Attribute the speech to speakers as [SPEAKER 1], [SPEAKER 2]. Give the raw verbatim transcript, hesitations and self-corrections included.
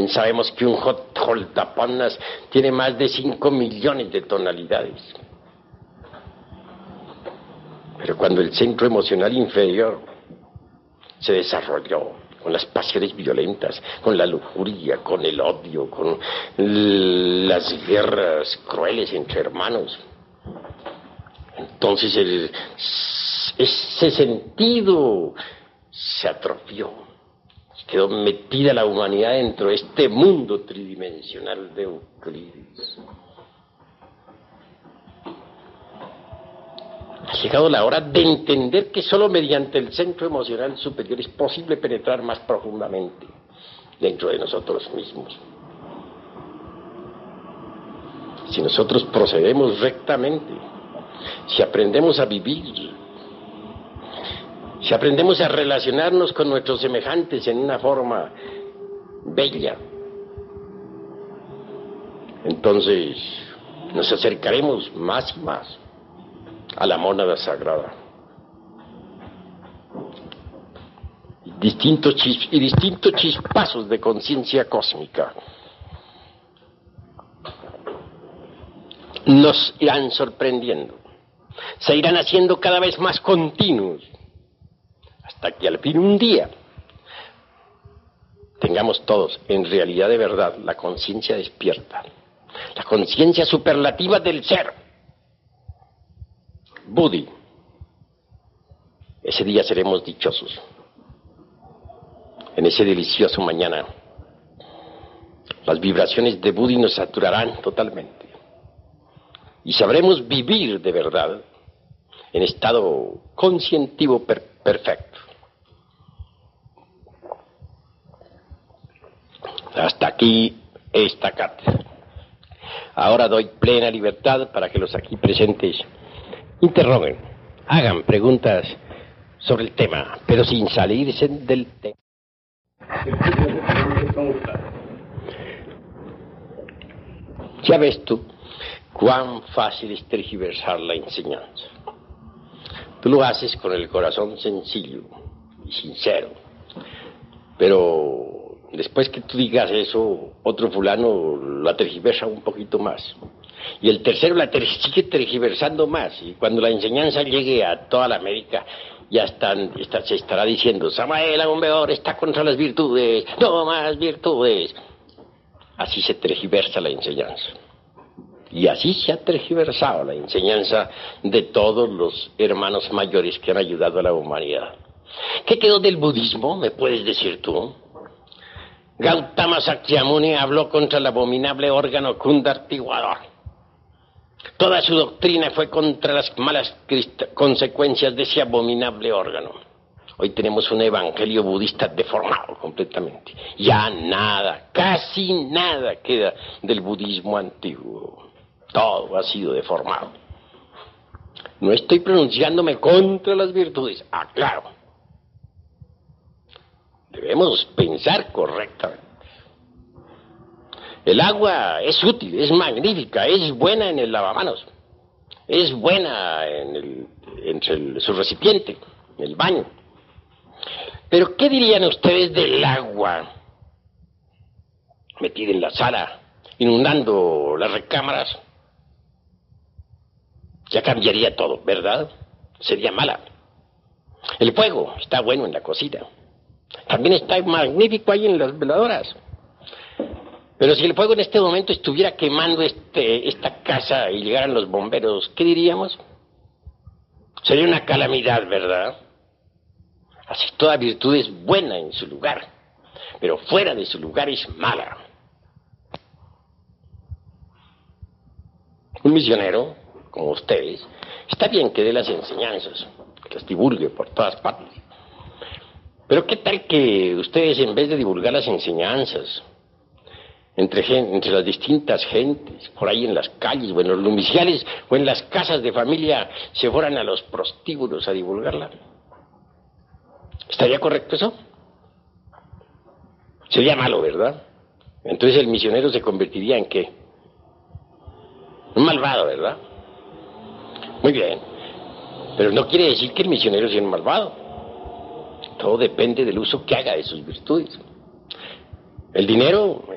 [SPEAKER 1] Bien sabemos que un hot holtapanas tiene más de cinco millones de tonalidades. Pero cuando el centro emocional inferior se desarrolló con las pasiones violentas, con la lujuria, con el odio, con las guerras crueles entre hermanos, entonces el, ese sentido se atrofió. Quedó metida la humanidad dentro de este mundo tridimensional de Euclides. Ha llegado la hora de entender que solo mediante el centro emocional superior es posible penetrar más profundamente dentro de nosotros mismos. Si nosotros procedemos rectamente, si aprendemos a vivir, si aprendemos a relacionarnos con nuestros semejantes en una forma bella, entonces nos acercaremos más y más a la mónada sagrada. Distintos chis- y distintos chispazos de conciencia cósmica nos irán sorprendiendo, se irán haciendo cada vez más continuos, hasta que al fin un día tengamos todos, en realidad de verdad, la conciencia despierta, la conciencia superlativa del ser. Budi. Ese día seremos dichosos. En ese delicioso mañana, las vibraciones de Budi nos saturarán totalmente. Y sabremos vivir de verdad en estado conscientivo per- perfecto. Hasta aquí esta cátedra. Ahora doy plena libertad para que los aquí presentes interroguen, hagan preguntas sobre el tema, pero sin salirse del tema. Ya ves tú cuán fácil es tergiversar la enseñanza. Tú lo haces con el corazón sencillo y sincero, pero después que tú digas eso, otro fulano la tergiversa un poquito más. Y el tercero la ter- sigue tergiversando más. Y cuando la enseñanza llegue a toda la América, ya están, está, se estará diciendo, Samael aún peor está contra las virtudes, no más virtudes. Así se tergiversa la enseñanza. Y así se ha tergiversado la enseñanza de todos los hermanos mayores que han ayudado a la humanidad. ¿Qué quedó del budismo? ¿Me puedes decir tú? Gautama Sakyamuni habló contra el abominable órgano kundartiguador. Toda su doctrina fue contra las malas crist- consecuencias de ese abominable órgano. Hoy tenemos un evangelio budista deformado completamente. Ya nada, casi nada queda del budismo antiguo. Todo ha sido deformado. No estoy pronunciándome contra las virtudes, aclaro. Debemos pensar correctamente. El agua es útil, es magnífica, es buena en el lavamanos, es buena en el, entre el, su recipiente, en el baño. Pero ¿qué dirían ustedes del agua metida en la sala, inundando las recámaras? Ya cambiaría todo, ¿verdad? Sería mala. El fuego está bueno en la cocina. También está magnífico ahí en las veladoras. Pero si el fuego en este momento estuviera quemando este, esta casa y llegaran los bomberos, ¿qué diríamos? Sería una calamidad, ¿verdad? Así toda virtud es buena en su lugar, pero fuera de su lugar es mala. Un misionero, como ustedes, está bien que dé las enseñanzas, que las divulgue por todas partes. Pero ¿qué tal que ustedes, en vez de divulgar las enseñanzas entre, gen- entre las distintas gentes, por ahí en las calles, o en los lumiciales, o en las casas de familia, se fueran a los prostíbulos a divulgarla? ¿Estaría correcto eso? Sería malo, ¿verdad? Entonces el misionero se convertiría en ¿qué? Un malvado, ¿verdad? Muy bien. Pero no quiere decir que el misionero sea un malvado. Todo depende del uso que haga de sus virtudes. El dinero